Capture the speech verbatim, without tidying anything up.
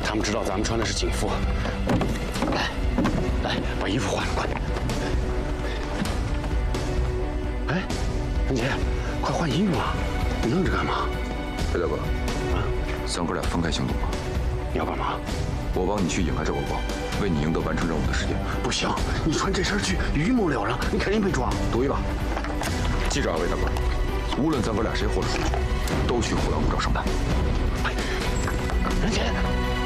他们知道咱们穿的是警服。来，来，把衣服换了，快！哎，陈杰，快换衣服啊！你愣着干嘛？ 裴大哥， 啊， 咱哥俩分开行动吧。 你要干嘛？ 我帮你去引开这个光，为你赢得完成任务的时间。 不行，你穿这身去，榆木柳上，你肯定被抓。 赌一把。记着啊，魏大哥，无论咱哥俩谁豁得出去，都去虎阳路找上班。 哎，任杰。